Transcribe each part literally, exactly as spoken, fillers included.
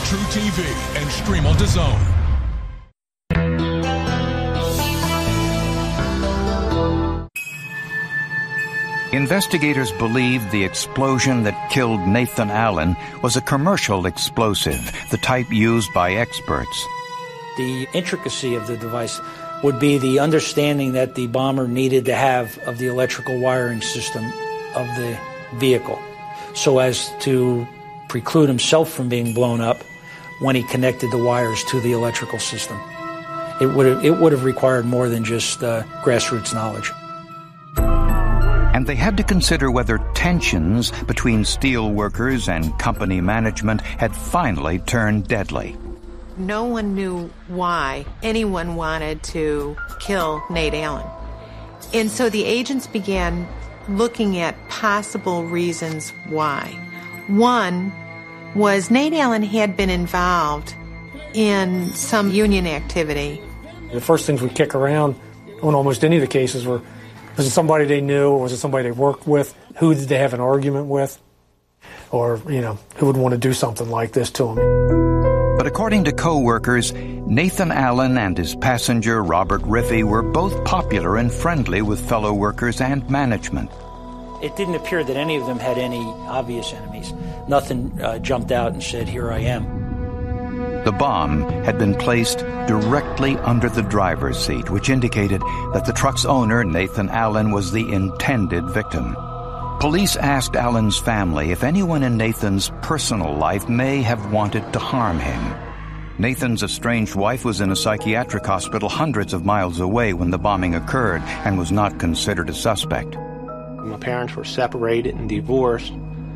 True T V and stream on DAZN. Investigators believed the explosion that killed Nathan Allen was a commercial explosive, the type used by experts. The intricacy of the device would be the understanding that the bomber needed to have of the electrical wiring system of the vehicle, so as to preclude himself from being blown up when he connected the wires to the electrical system. It would have, it would have required more than just uh, grassroots knowledge. And they had to consider whether tensions between steel workers and company management had finally turned deadly. No one knew why anyone wanted to kill Nate Allen. And so the agents began looking at possible reasons why. One was Nate Allen had been involved in some union activity. The first things we kick around on almost any of the cases were, was it somebody they knew, or was it somebody they worked with? Who did they have an argument with? Or, you know, who would want to do something like this to them? But according to co-workers, Nathan Allen and his passenger, Robert Riffey, were both popular and friendly with fellow workers and management. It didn't appear that any of them had any obvious enemies. Nothing uh, jumped out and said, "Here I am." The bomb had been placed directly under the driver's seat, which indicated that the truck's owner, Nathan Allen, was the intended victim. Police asked Allen's family if anyone in Nathan's personal life may have wanted to harm him. Nathan's estranged wife was in a psychiatric hospital hundreds of miles away when the bombing occurred and was not considered a suspect. My parents were separated and divorced,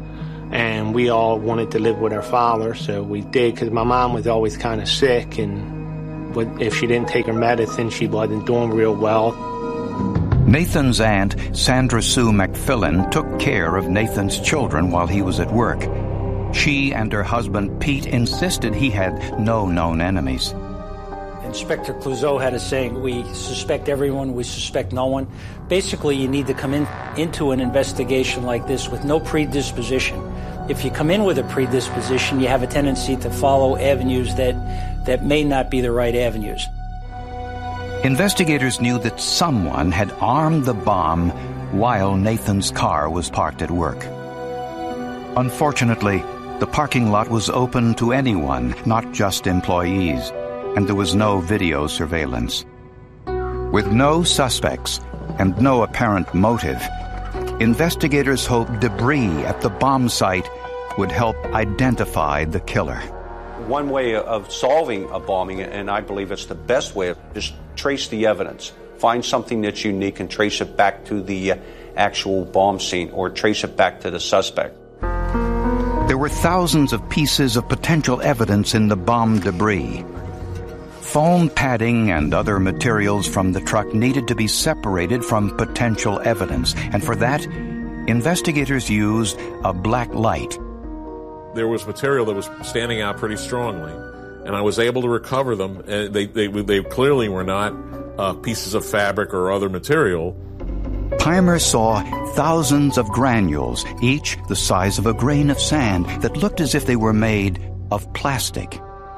and we all wanted to live with our father, so we did, because my mom was always kind of sick, and if she didn't take her medicine, she wasn't doing real well. Nathan's aunt, Sandra Sue McFillin, took care of Nathan's children while he was at work. She and her husband, Pete, insisted he had no known enemies. Inspector Clouseau had a saying, "We suspect everyone, we suspect no one." Basically, you need to come in into an investigation like this with no predisposition. If you come in with a predisposition, you have a tendency to follow avenues that, that may not be the right avenues. Investigators knew that someone had armed the bomb while Nathan's car was parked at work. Unfortunately, the parking lot was open to anyone, not just employees, and there was no video surveillance. With no suspects and no apparent motive, investigators hoped debris at the bomb site would help identify the killer. One way of solving a bombing, and I believe it's the best way, is trace the evidence. Find something that's unique and trace it back to the actual bomb scene, or trace it back to the suspect. There were thousands of pieces of potential evidence in the bomb debris. Foam padding and other materials from the truck needed to be separated from potential evidence, and for that, investigators used a black light. There was material that was standing out pretty strongly, and I was able to recover them. And they, they, they clearly were not uh, pieces of fabric or other material. Pimer saw thousands of granules, each the size of a grain of sand, that looked as if they were made of plastic.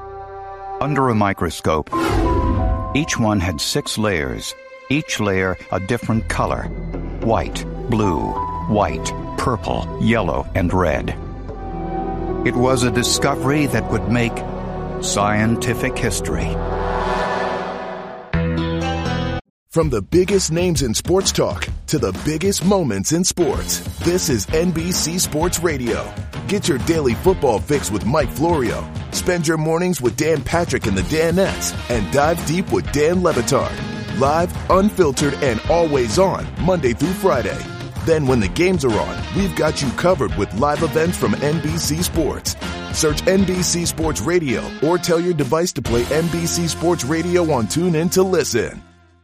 Under a microscope, each one had six layers, each layer a different color: white, blue, white, purple, yellow, and red. It was a discovery that would make scientific history. From the biggest names in sports talk to the biggest moments in sports, this is N B C Sports Radio. Get your daily football fix with Mike Florio. Spend your mornings with Dan Patrick and the Danettes, and dive deep with Dan Le Batard. Live, unfiltered, and always on, Monday through Friday. Then when the games are on, we've got you covered with live events from N B C Sports. Search N B C Sports Radio or tell your device to play N B C Sports Radio on TuneIn to listen.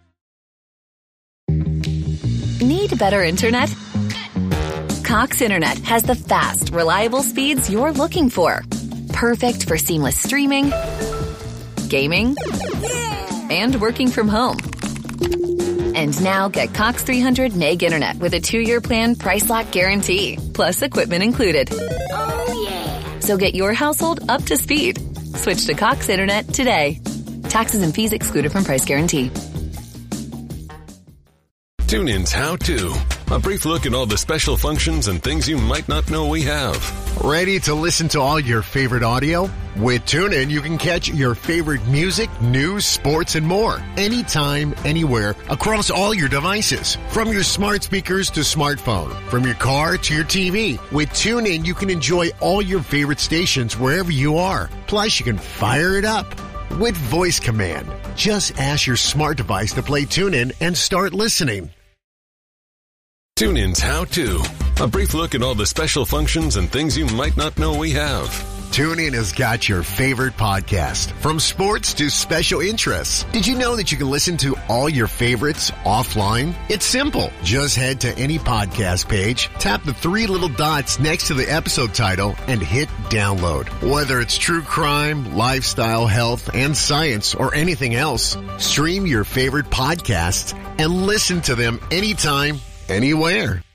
Need better internet? Cox Internet has the fast, reliable speeds you're looking for. Perfect for seamless streaming, gaming, and working from home. And now get Cox three hundred meg internet with a two-year plan price lock guarantee, plus equipment included. Oh, yeah. So get your household up to speed Switch to Cox Internet today. Taxes and fees excluded from price guarantee. TuneIn's How To. A brief look at all the special functions and things you might not know we have. Ready to listen to all your favorite audio? With TuneIn, you can catch your favorite music, news, sports, and more. Anytime, anywhere, across all your devices. From your smart speakers to smartphone. From your car to your T V. With TuneIn, you can enjoy all your favorite stations wherever you are. Plus, you can fire it up with voice command. Just ask your smart device to play TuneIn and start listening. TuneIn's How To. A brief look at all the special functions and things you might not know we have. TuneIn has got your favorite podcast, from sports to special interests. Did you know that you can listen to all your favorites offline? It's simple. Just head to any podcast page, tap the three little dots next to the episode title, and hit download. Whether it's true crime, lifestyle, health, and science, or anything else, stream your favorite podcasts and listen to them anytime, anywhere.